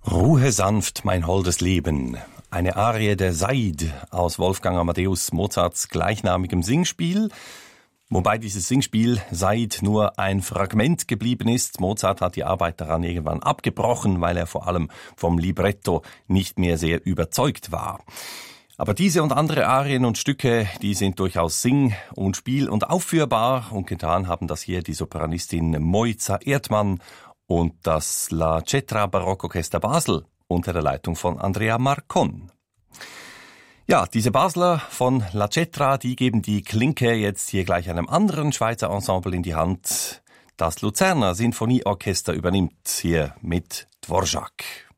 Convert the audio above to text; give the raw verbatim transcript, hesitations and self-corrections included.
Ruhe sanft, mein holdes Leben. Eine Arie der Said aus Wolfgang Amadeus Mozarts gleichnamigem Singspiel. Wobei dieses Singspiel Said nur ein Fragment geblieben ist. Mozart hat die Arbeit daran irgendwann abgebrochen, weil er vor allem vom Libretto nicht mehr sehr überzeugt war. Aber diese und andere Arien und Stücke, die sind durchaus sing- und spiel- und aufführbar. Und getan haben das hier die Sopranistin Mojca Erdmann und das La Cetra Barockorchester Basel unter der Leitung von Andrea Marcon. Ja, diese Basler von La Cetra, die geben die Klinke jetzt hier gleich einem anderen Schweizer Ensemble in die Hand. Das Luzerner Sinfonieorchester übernimmt hier mit Dvorak.